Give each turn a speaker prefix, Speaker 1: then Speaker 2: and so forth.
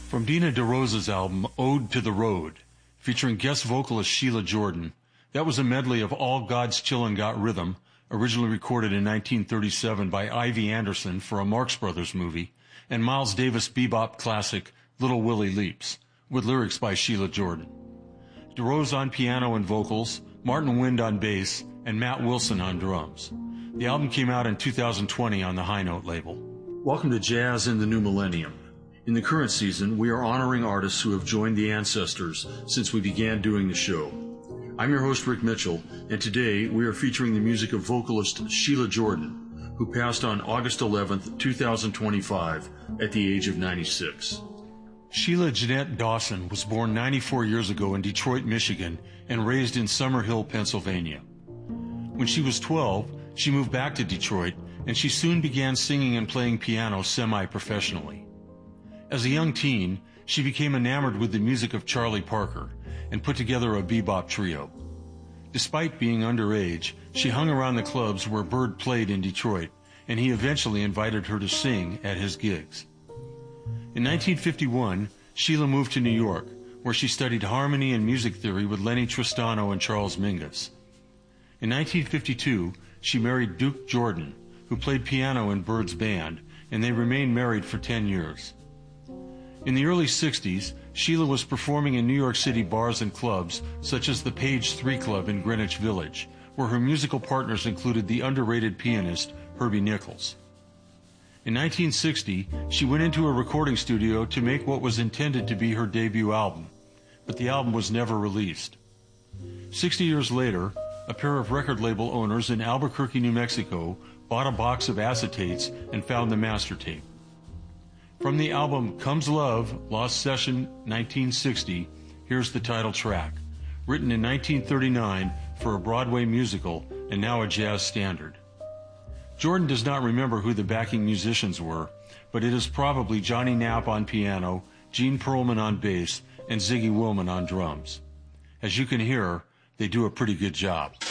Speaker 1: From Dina DeRosa's album, Ode to the Road, featuring guest vocalist Sheila Jordan, that was a medley of All God's Chillin' Got Rhythm, originally recorded in 1937 by Ivy Anderson for a Marx Brothers movie, and Miles Davis bebop classic Little Willie Leaps, with lyrics by Sheila Jordan. DeRosa on piano and vocals, Martin Wind on bass, and Matt Wilson on drums. The album came out in 2020 on the High Note label. Welcome to Jazz in the New Millennium. In the current season, we are honoring artists who have joined the ancestors since we began doing the show. I'm your host, Rick Mitchell, and today we are featuring the music of vocalist Sheila Jordan, who passed on August 11th, 2025, at the age of 96. Sheila Jeanette Dawson was born 94 years ago in Detroit, Michigan, and raised in Summerhill, Pennsylvania. When she was 12, she moved back to Detroit, and she soon began singing and playing piano semi-professionally. As a young teen, she became enamored with the music of Charlie Parker and put together a bebop trio. Despite being underage, she hung around the clubs where Bird played in Detroit, and he eventually invited her to sing at his gigs. In 1951, Sheila moved to New York, where she studied harmony and music theory with Lenny Tristano and Charles Mingus. In 1952, she married Duke Jordan, who played piano in Bird's band, and they remained married for 10 years. In the early 60s, Sheila was performing in New York City bars and clubs such as the Page 3 Club in Greenwich Village, where her musical partners included the underrated pianist Herbie Nichols. In 1960, she went into a recording studio to make what was intended to be her debut album, but the album was never released. 60 years later, a pair of record label owners in Albuquerque, New Mexico, bought a box of acetates and found the master tape. From the album Comes Love, Lost Session 1960, here's the title track, written in 1939 for a Broadway musical and now a jazz standard. Jordan does not remember who the backing musicians were, but it is probably Johnny Knapp on piano, Gene Perlman on bass, and Ziggy Willman on drums. As you can hear, they do a pretty good job.